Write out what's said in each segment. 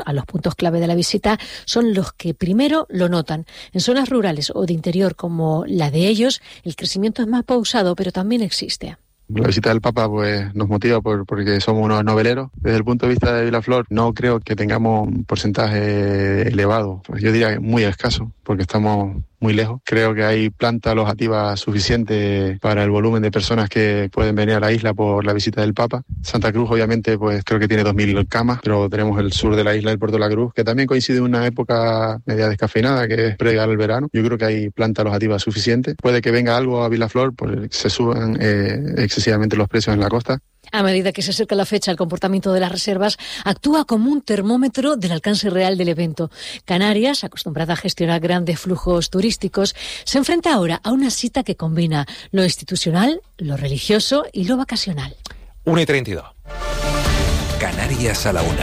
a los puntos clave de la visita son los que primero lo notan. En zonas rurales o de interior como la de ellos, el crecimiento es más pausado, pero también existe. La visita del Papa pues nos motiva porque somos unos noveleros. Desde el punto de vista de Vilaflor no creo que tengamos un porcentaje elevado, pues yo diría muy escaso, porque estamos muy lejos. Creo que hay planta alojativa suficiente para el volumen de personas que pueden venir a la isla por la visita del Papa. Santa Cruz obviamente pues creo que tiene 2.000 camas, pero tenemos el sur de la isla, el Puerto de la Cruz, que también coincide en una época media descafeinada, que es previa al verano. Yo creo que hay planta alojativa suficiente. Puede que venga algo a Vilaflor, pues se suban excesivamente los precios en la costa. A medida que se acerca la fecha, el comportamiento de las reservas actúa como un termómetro del alcance real del evento. Canarias, acostumbrada a gestionar grandes flujos turísticos, se enfrenta ahora a una cita que combina lo institucional, lo religioso y lo vacacional. 1:32. Canarias a la 1.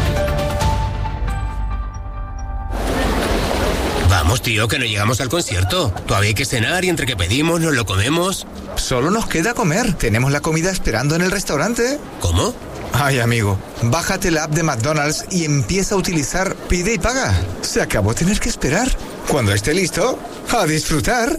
Vamos, tío, que no llegamos al concierto. Todavía hay que cenar y entre que pedimos nos lo comemos. Solo nos queda comer. Tenemos la comida esperando en el restaurante. ¿Cómo? Ay, amigo, bájate la app de McDonald's y empieza a utilizar Pide y Paga. Se acabó tener que esperar. Cuando esté listo, a disfrutar.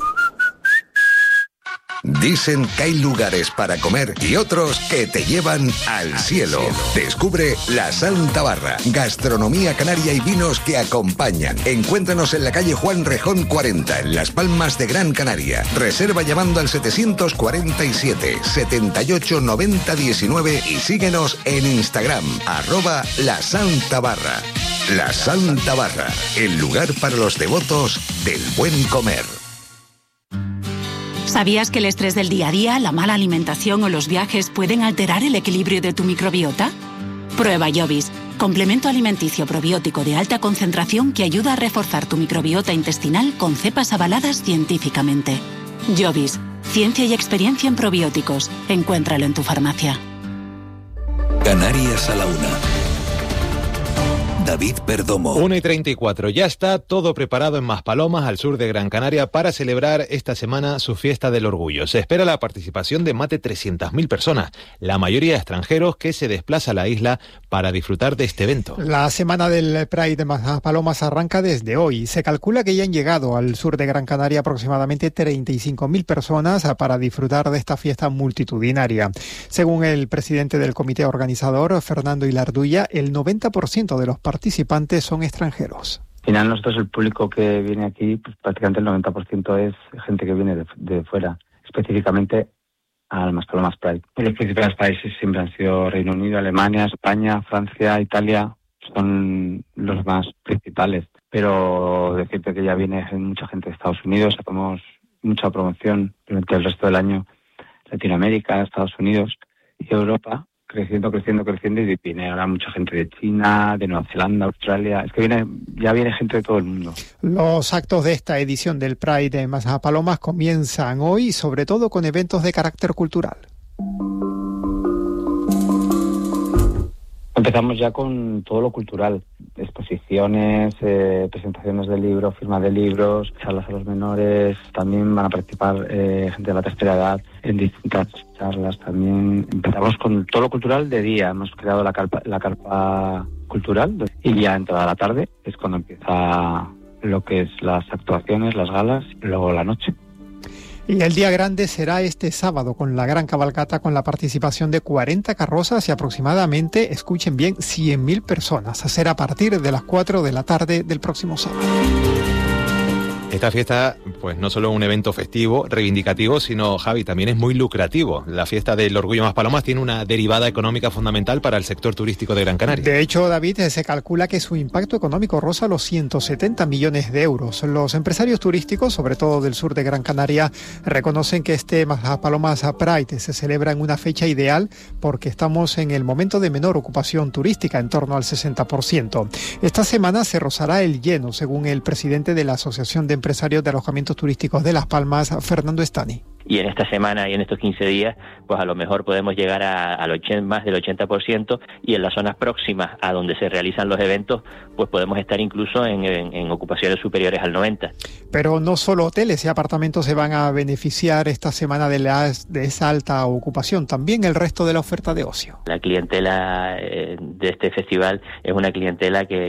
Dicen que hay lugares para comer y otros que te llevan al cielo. Descubre La Santa Barra, gastronomía canaria y vinos que acompañan. Encuéntranos en la calle Juan Rejón 40, en Las Palmas de Gran Canaria. Reserva llamando al 747 78 90 19 y síguenos en Instagram, @La Santa Barra. La Santa Barra, el lugar para los devotos del buen comer. ¿Sabías que el estrés del día a día, la mala alimentación o los viajes pueden alterar el equilibrio de tu microbiota? Prueba Jovis, complemento alimenticio probiótico de alta concentración que ayuda a reforzar tu microbiota intestinal con cepas avaladas científicamente. Jovis, ciencia y experiencia en probióticos. Encuéntralo en tu farmacia. Canarias a la 1. David Perdomo. 1:34. Ya está todo preparado en Maspalomas, al sur de Gran Canaria, para celebrar esta semana su fiesta del orgullo. Se espera la participación de más de 300.000 personas, la mayoría extranjeros, que se desplazan a la isla para disfrutar de este evento. La semana del Pride de Maspalomas arranca desde hoy. Se calcula que ya han llegado al sur de Gran Canaria aproximadamente 35.000 personas para disfrutar de esta fiesta multitudinaria. Según el presidente del comité organizador, Fernando Ilarduya, el 90% de los participantes son extranjeros. Al final nosotros, el público que viene aquí, pues prácticamente el 90% es gente que viene de fuera, específicamente al Maspalomas Pride. Los principales países siempre han sido Reino Unido, Alemania, España, Francia, Italia, son los más principales. Pero decirte que ya viene mucha gente de Estados Unidos, hacemos mucha promoción durante el resto del año, Latinoamérica, Estados Unidos y Europa. Creciendo y viene ahora mucha gente de China, de Nueva Zelanda, Australia. Es que ya viene gente de todo el mundo. Los actos de esta edición del Pride de Maspalomas comienzan hoy, sobre todo con eventos de carácter cultural. Empezamos ya con todo lo cultural, exposiciones, presentaciones de libros, firmas de libros, charlas a los menores, también van a participar gente de la tercera edad en distintas charlas también. Empezamos con todo lo cultural de día, hemos creado la carpa cultural y ya en toda la tarde es cuando empieza lo que es las actuaciones, las galas, y luego la noche. Y el día grande será este sábado con la gran cabalgata, con la participación de 40 carrozas y aproximadamente, escuchen bien, 100.000 personas. Será a partir de las 4 de la tarde del próximo sábado. Esta fiesta, pues no solo es un evento festivo, reivindicativo, sino, Javi, también es muy lucrativo. La fiesta del Orgullo Maspalomas tiene una derivada económica fundamental para el sector turístico de Gran Canaria. De hecho, David, se calcula que su impacto económico roza los 170 millones de euros. Los empresarios turísticos, sobre todo del sur de Gran Canaria, reconocen que este Maspalomas Pride se celebra en una fecha ideal porque estamos en el momento de menor ocupación turística, en torno al 60%. Esta semana se rozará el lleno, según el presidente de la Asociación de Empresarios de Alojamientos Turísticos de Las Palmas, Fernando Estani. Y en esta semana y en estos 15 días, pues a lo mejor podemos llegar más del 80%, y en las zonas próximas a donde se realizan los eventos, pues podemos estar incluso en ocupaciones superiores al 90%. Pero no solo hoteles y apartamentos se van a beneficiar esta semana de esa alta ocupación, también el resto de la oferta de ocio. La clientela de este festival es una clientela que